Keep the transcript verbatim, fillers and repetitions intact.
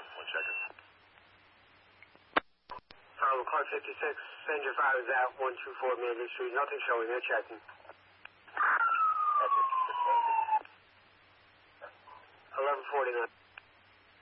One second. Um, car fifty-six, send your fire is out, one two four Main Street. Nothing showing, they're checking. eleven forty-nine.